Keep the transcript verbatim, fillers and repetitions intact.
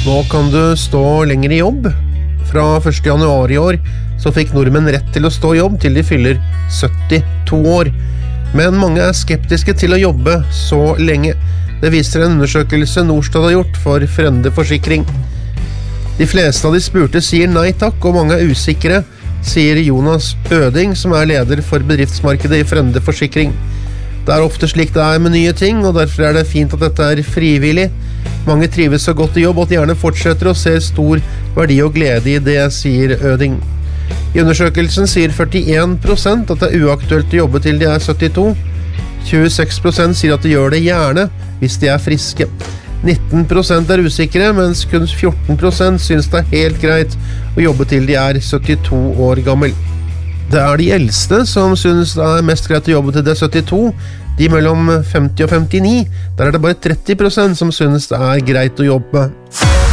Nå kan du stå lenger i jobb. Fra første januar i år så fikk nordmenn rett til å stå i jobb til de fyller syttito år. Men mange er skeptiske til å jobbe så lenge. Det viser en undersøkelse Norstat har gjort for Frende Forsikring. De fleste av de spurte sier nei takk, og mange er usikre, sier Jonas Øding, som er leder for bedriftsmarkedet i Frende Forsikring. Det er ofte slik det er med nye ting, og derfor er det fint at dette er frivillig. Mange trives så godt i jobb at de gjerne fortsetter og ser stor verdi og glede i det, sier Øding. I undersøkelsen sier førtien prosent at det er uaktuelt å jobbe til de er syttito. tjueseks prosent sier at de gjør det gjerne hvis de er friske. nitten prosent er usikre, mens kun fjorten prosent synes det er helt greit å jobbe til de er syttito år gammel. Det er de eldste som synes det er mest greit å jobbe til de er syttito. De mellom femti og femtini, der er det bare tretti prosent som synes det er greit å jobbe.